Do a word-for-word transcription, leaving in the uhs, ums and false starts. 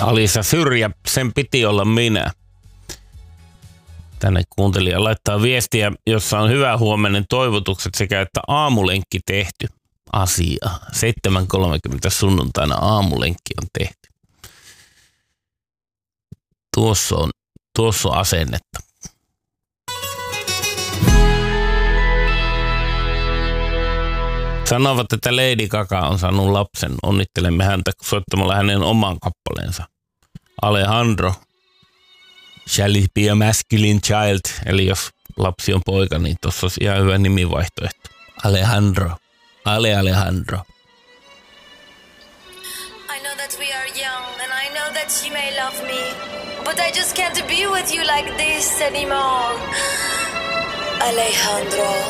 Alisa Syrjä, sen piti olla minä. Tänne kuuntelija laittaa viestiä, jossa on hyvää huomenen toivotukset sekä että aamulenkki tehty. Asia. seitsemän kolmekymmentä sunnuntaina aamulenkki on tehty. Tuossa on, tuossa on asennetta. Sanovat, että Lady Gaga on saanut lapsen. Onnittelemme häntä soittamalla hänen oman kappaleensa. Alejandro. Shall it be a masculine child? Eli jos lapsi on poika, niin tuossa olisi ihan hyvä nimivaihtoehto. Alejandro. Ale Alejandro. I know that we are young and I know that you may love me, but I just can't be with you like this anymore. Alejandro.